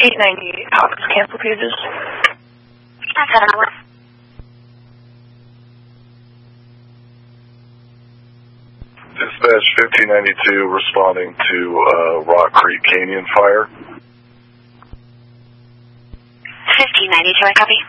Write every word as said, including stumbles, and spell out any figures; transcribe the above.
eight ninety-eight Hawks, cancel pages. That's seven hours. Dispatch fifteen ninety-two responding to uh, Rock Creek Canyon fire. fifteen ninety-two, I copy.